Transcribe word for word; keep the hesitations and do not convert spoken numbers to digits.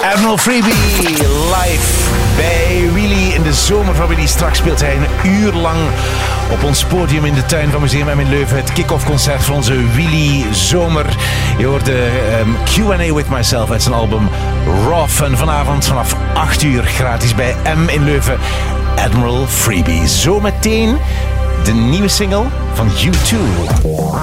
Admiral Freebie live bij Willy in de zomer van Willy. Straks speelt hij een uur lang op ons podium in de tuin van Museum M in Leuven. Het kick-off concert van onze Willy Zomer. Je hoorde um, Q and A with Myself uit zijn album Raw Fun. Vanavond vanaf acht uur gratis bij M in Leuven. Admiral Freebie. Zometeen de nieuwe single van U twee.